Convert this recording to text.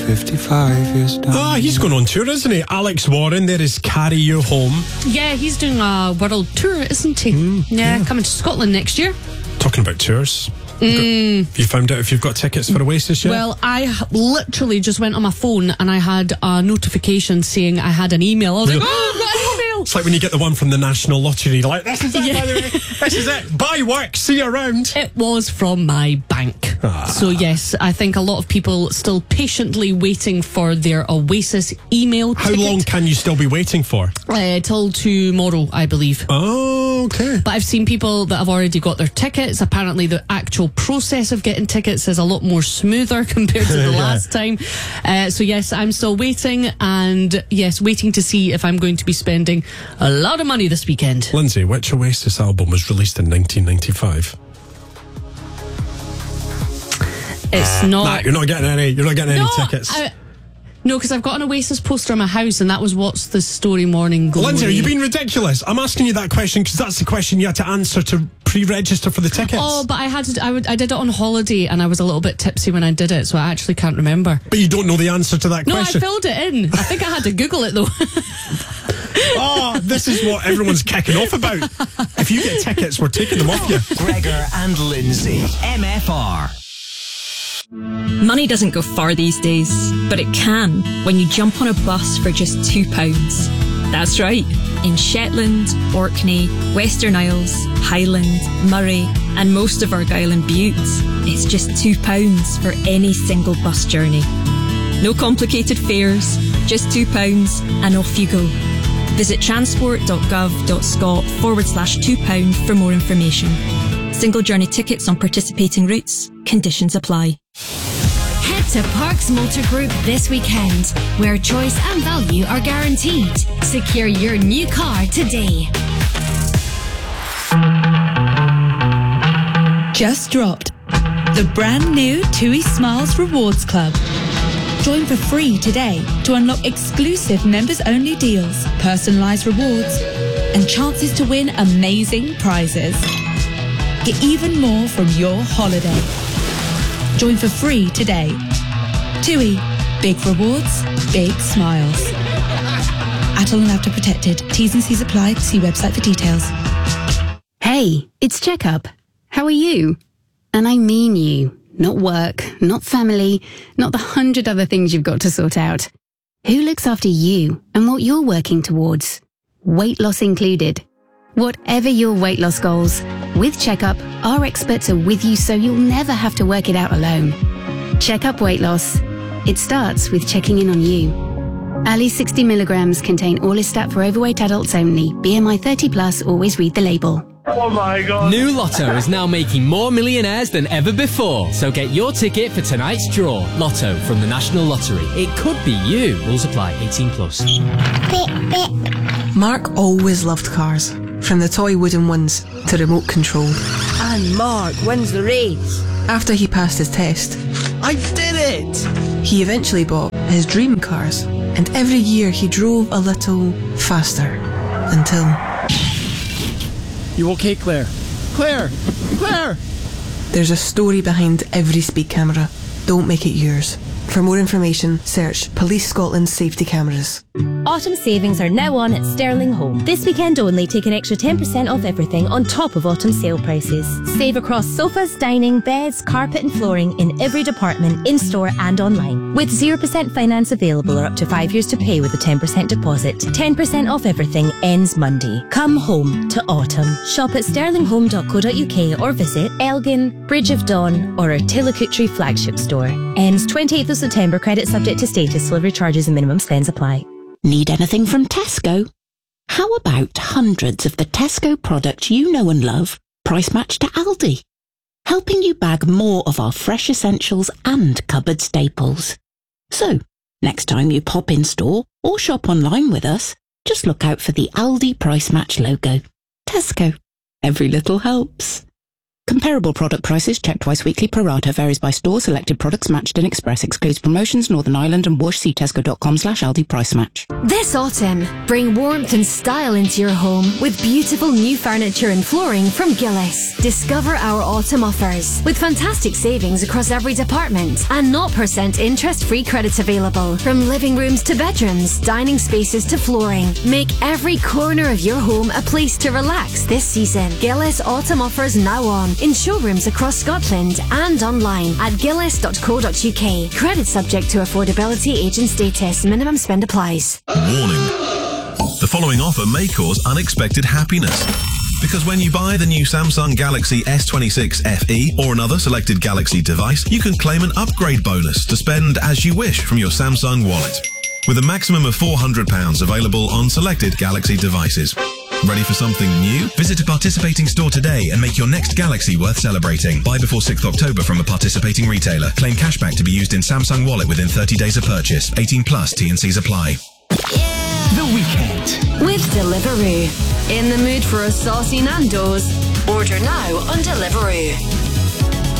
55 years down. He's going on tour, isn't he? Alex Warren, there is Carry You Home. Yeah, he's doing a world tour, isn't he? Yeah, coming to Scotland next year. Talking about tours. Have you found out if you've got tickets for Oasis yet? Well, I literally just went on my phone and I had a notification saying I had an email. I was like, oh, I've got an email. It's like when you get the one from the National Lottery, like, this is it, by the way. This is it. Buy work, see you around. It was from my bank. So yes, I think a lot of people still patiently waiting for their Oasis email How ticket. long can you still be waiting for? Till tomorrow, I believe. Oh, okay. But I've seen people that have already got their tickets. Apparently the actual process of getting tickets is a lot more smoother compared to the last time. So yes, I'm still waiting, and yes, waiting to see if I'm going to be spending a lot of money this weekend. Lindsay, which Oasis album was released in 1995? It's not... Nah, you're not getting any tickets. No, because I've got an Oasis poster in my house, and that was What's the Story Morning Glory. Lindsay, are you being ridiculous? I'm asking you that question because that's the question you had to answer to pre-register for the tickets. Oh, but I did it on holiday, and I was a little bit tipsy when I did it, so I actually can't remember. But you don't know the answer to that question. No, I filled it in. I think I had to Google it, though. Oh, this is what everyone's kicking off about. If you get tickets, we're taking them off you. Gregor and Lindsay, MFR. Money doesn't go far these days, but it can when you jump on a bus for just £2. That's right. In Shetland, Orkney, Western Isles, Highland, Murray, and most of Argyll and Bute, it's just £2 for any single bus journey. No complicated fares, just £2 and off you go. Visit transport.gov.scot/£2 for more information. Single journey tickets on participating routes. Conditions apply. Head to Parks Motor Group this weekend, where choice and value are guaranteed. Secure your new car today. Just dropped the brand new TUI Smiles Rewards Club. Join for free today to unlock exclusive members-only deals, personalised rewards, and chances to win amazing prizes. Get even more from your holiday. Join for free today. TUI. Big rewards, big smiles. Adult and after protected. T's and C's apply. See website for details. Hey, it's Checkup. How are you? And I mean you. Not work, not family, not the 100 other things you've got to sort out. Who looks after you and what you're working towards? Weight loss included. Whatever your weight loss goals, with Checkup, our experts are with you so you'll never have to work it out alone. Checkup Weight Loss. It starts with checking in on you. Ali 60 milligrams contain Orlistat for overweight adults only. BMI 30 plus, always read the label. Oh my God. New Lotto is now making more millionaires than ever before. So get your ticket for tonight's draw. Lotto from the National Lottery. It could be you. Rules apply. 18 plus. Mark always loved cars. From the toy wooden ones to remote control. And Mark wins the race. After he passed his test, I did it! He eventually bought his dream cars. And every year he drove a little faster. Until... You okay, Claire? Claire! Claire! There's a story behind every speed camera. Don't make it yours. For more information, search Police Scotland Safety Cameras. Autumn savings are now on at Sterling Home. This weekend only, take an extra 10% off everything on top of autumn sale prices. Save across sofas, dining, beds, carpet and flooring in every department, in-store and online. With 0% finance available or up to 5 years to pay with a 10% deposit. 10% off everything ends Monday. Come home to autumn. Shop at sterlinghome.co.uk or visit Elgin, Bridge of Dawn or our Tillicootree flagship store. Ends 28th of September. Credit subject to status. Delivery charges and minimum spends apply. Need anything from Tesco? How about hundreds of the Tesco products you know and love, price matched to Aldi? Helping you bag more of our fresh essentials and cupboard staples. So, next time you pop in store or shop online with us, just look out for the Aldi price match logo. Tesco. Every little helps. Comparable product prices checked twice weekly pro rata. Varies by store. Selected products matched in Express. Excludes promotions. Northern Ireland and Wash. See tesco.com/Aldi price match. This autumn, bring warmth and style into your home with beautiful new furniture and flooring from Gillis. Discover our autumn offers with fantastic savings across every department and 0% interest-free credit available. From living rooms to bedrooms, dining spaces to flooring. Make every corner of your home a place to relax this season. Gillis autumn offers now on in showrooms across Scotland and online at gillis.co.uk. Credit subject to affordability, age and status. Minimum spend applies. Warning. The following offer may cause unexpected happiness. Because when you buy the new Samsung Galaxy S26 FE or another selected Galaxy device, you can claim an upgrade bonus to spend as you wish from your Samsung wallet. With a maximum of £400 available on selected Galaxy devices. Ready for something new? Visit a participating store today and make your next Galaxy worth celebrating. Buy before 6th October from a participating retailer. Claim cashback to be used in Samsung Wallet within 30 days of purchase. 18 plus T&Cs apply. The Weekend with Deliveroo. In the mood for a saucy Nando's? Order now on Deliveroo.